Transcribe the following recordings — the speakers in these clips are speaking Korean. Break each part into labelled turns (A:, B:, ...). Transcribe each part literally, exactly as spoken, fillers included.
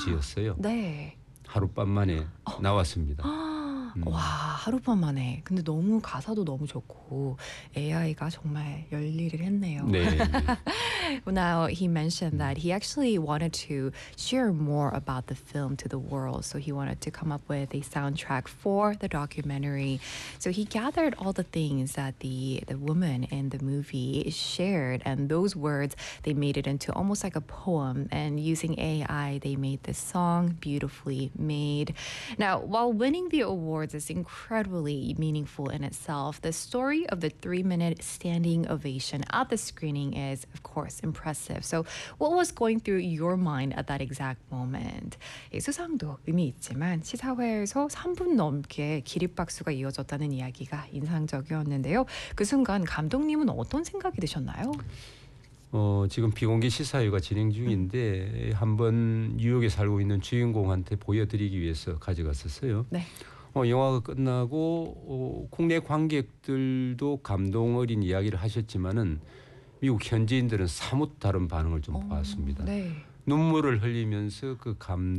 A: 지었어요.
B: 네.
A: 하룻밤 만에
B: 어.
A: 나왔습니다.
B: 아,
A: 음.
B: 와, 하룻밤 만에. 근데 너무 가사도 너무 좋고 에이아이가 정말 열일을 했네요.
A: 네.
B: Well, now he mentioned that he actually wanted to share more about the film to the world. So he wanted to come up with a soundtrack for the documentary. So he gathered all the things that the, the woman in the movie shared. And those words, they made it into almost like a poem. And using A I, they made this song beautifully made. Now, while winning the awards is incredibly meaningful in itself, the story of the three-minute standing ovation at the screening is, of course, impressive. So what was going through your mind at that exact moment? 이 수상도 의미 있지만 시사회에서 삼 분 넘게 기립박수가 이어졌다는 이야기가 인상적이었는데요. 그 순간 감독님은 어떤 생각이 드셨나요?
A: 어, 지금 비공개 시사회가 진행 중인데 한번 뉴욕에 살고 있는 주인공한테 보여드리기 위해서 가져갔었어요.
B: 네.
A: 어, 영화가 끝나고 어, 국내 관객들도 감동 어린 이야기를 하셨지만은 미국 현지인들은 사뭇 다른 반응을 좀
B: 어,
A: 보았습니다.
B: 네.
A: 눈물을 흘리면서 그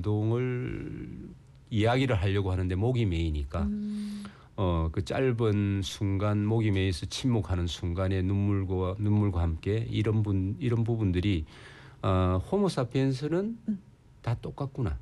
A: 감동을 이야기를 하려고 하는데 목이 메이니까
B: 음.
A: 어, 그 짧은 순간 목이 메이서 침묵하는 순간에 눈물과 눈물과 함께 이런 분 이런 부분들이 어, 호모사피엔스는
B: 음.
A: 다 똑같구나.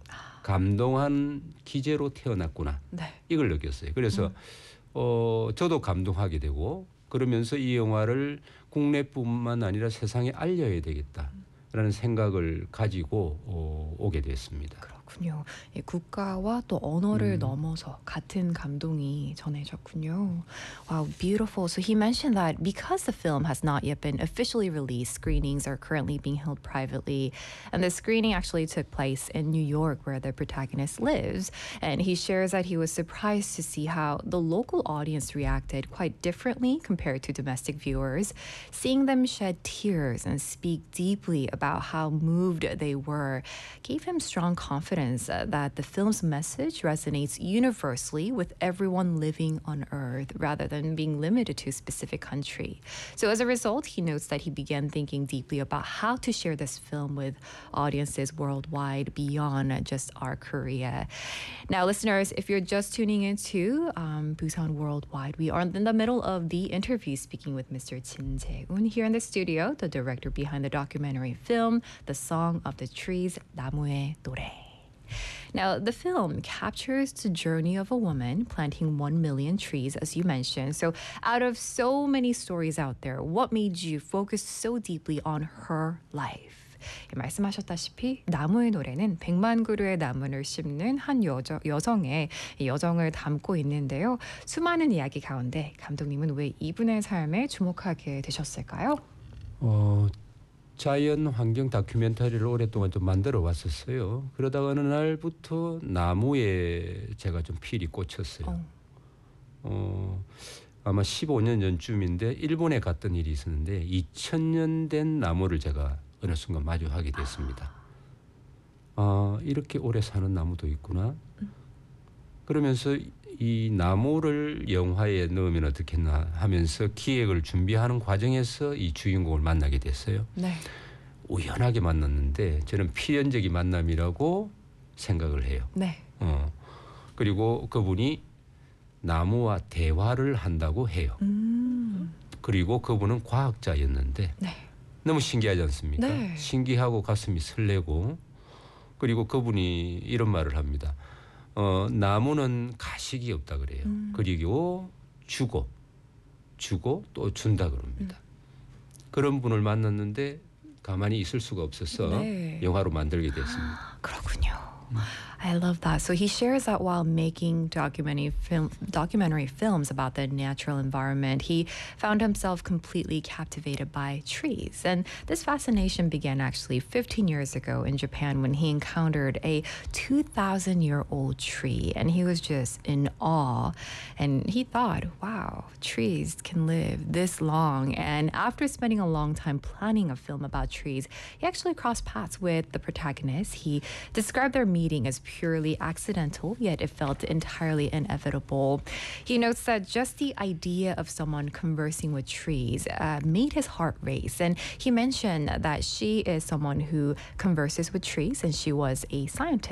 A: 감동한 기재로 태어났구나.
B: 네.
A: 이걸 느꼈어요. 그래서
B: 음.
A: 어, 저도 감동하게 되고 그러면서 이 영화를 국내뿐만 아니라 세상에 알려야 되겠다라는 생각을 가지고 어, 오게 됐습니다.
B: 그렇군요. 이 국가와 또 언어를
A: 음.
B: 넘어서 같은 감동이 전해졌군요. Wow, beautiful. So he mentioned that because the film has not yet been officially released, screenings are currently being held privately. And the screening actually took place in New York, where the protagonist lives. And he shares that he was surprised to see how the local audience reacted quite differently compared to domestic viewers. Seeing them shed tears and speak deeply about how moved they were gave him strong confidence uh, that the film's message resonates universally with everyone living on Earth rather than being limited to a specific country. So as a result, he notes that he began thinking deeply about how to share this film with audiences worldwide beyond just our Korea. Now, listeners, if you're just tuning into um, Busan Worldwide, we are in the middle of the interview speaking with Mister Jin Jae-un here in the studio, the director behind the documentary film, The Song of the Trees, 나무의 노래. Now, the film captures the journey of a woman planting one million trees, as you mentioned. So, out of so many stories out there, what made you focus so deeply on her life? 말씀하셨다시피 나무의 노래는 백만 그루의 나무를 심는 한 여저, 여성의 여정을 담고 있는데요. 수많은 이야기 가운데 감독님은 왜 이분의 삶에 주목하게 되셨을까요?
A: 어, 자연 환경 다큐멘터리를 오랫동안 좀 만들어 왔었어요. 그러다가 어느 날부터 나무에 제가 좀 필이 꽂혔어요.
B: 어.
A: 어, 아마 십오 년 전쯤인데 일본에 갔던 일이 있었는데 이천 년 된 나무를 제가 어느 순간 마주하게 됐습니다. 아, 이렇게 오래 사는 나무도 있구나. 그러면서 이 나무를 영화에 넣으면 어떻겠나 하면서 기획을 준비하는 과정에서 이 주인공을 만나게 됐어요.
B: 네.
A: 우연하게 만났는데 저는 필연적인 만남이라고 생각을 해요.
B: 네.
A: 어. 그리고 그분이 나무와 대화를 한다고 해요.
B: 음.
A: 그리고 그분은 과학자였는데
B: 네.
A: 너무 신기하지 않습니까?
B: 네.
A: 신기하고 가슴이 설레고 그리고 그분이 이런 말을 합니다. 어, 나무는 가식이 없다 그래요.
B: 음.
A: 그리고 주고 주고 또 준다 그럽니다. 음. 그런 분을 만났는데 가만히 있을 수가 없어서
B: 네.
A: 영화로 만들게 됐습니다.
B: 그렇군요. I love that. So he shares that while making documentary film, documentary films about the natural environment, he found himself completely captivated by trees. And this fascination began actually fifteen years ago in Japan when he encountered a two thousand year old tree. And he was just in awe. And he thought, wow, trees can live this long. And after spending a long time planning a film about trees, he actually crossed paths with the protagonist. He described their meeting as purely accidental, yet it felt entirely inevitable. He notes that just the idea of someone conversing with trees uh, made his heart race. And he mentioned that she is someone who converses with trees, and she was a scientist.